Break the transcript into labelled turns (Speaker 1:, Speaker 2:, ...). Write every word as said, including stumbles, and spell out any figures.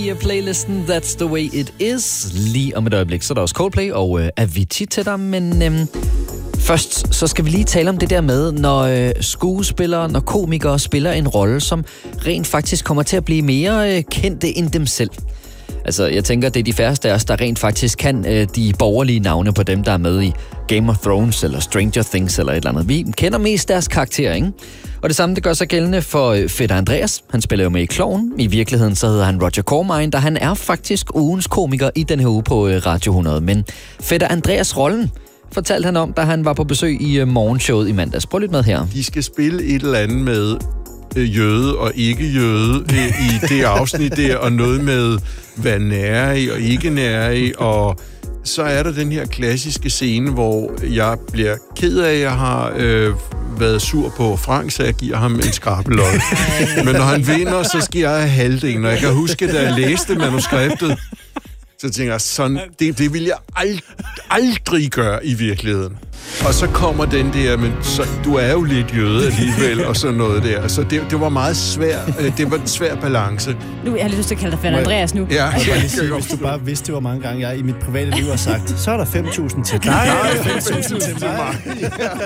Speaker 1: i playlisten That's the Way It Is. Lige om et øjeblik, så er der også Coldplay og øh, Avicii til dig, men øh, først så skal vi lige tale om det der med, når øh, skuespillere, når komikere spiller en rolle, som rent faktisk kommer til at blive mere øh, kendte end dem selv. Altså, jeg tænker, det er de færreste af os, der rent faktisk kan øh, de borgerlige navne på dem, der er med i Game of Thrones eller Stranger Things eller et eller andet. Vi kender mest deres karakterer, ikke? Og det samme, det gør sig gældende for øh, Fætter Andreas. Han spiller jo med i Klovn. I virkeligheden så hedder han Roger Cormine, der han er faktisk ugens komiker i den her uge på øh, Radio hundrede. Men Fætter Andreas-rollen fortalte han om, da han var på besøg i øh, morgenshowet i mandags. Prøv lidt med her.
Speaker 2: De skal spille et eller andet med jøde og ikke jøde i det afsnit der, og noget med, hvad nærig og ikke nærig, og så er der den her klassiske scene, hvor jeg bliver ked af, at jeg har øh, været sur på Frank, så jeg giver ham en skrabelod. Men når han vinder, så skal jeg have halvdelen, og jeg kan huske, da jeg læste manuskriptet, så tænker jeg, sådan, det, det vil jeg ald- aldrig gøre i virkeligheden. Og så kommer den der, men så, du er jo lidt jøde alligevel, og sådan noget der. Så det, det var meget svært, det var en svær balance.
Speaker 3: Nu, jeg har lidt lyst til at kalde dig Fætter Andreas nu.
Speaker 2: Ja,
Speaker 4: jeg kan sige, hvis du bare vidste, hvor mange gange jeg i mit private liv har sagt, så er der fem tusind til dig, fem tusind til mig.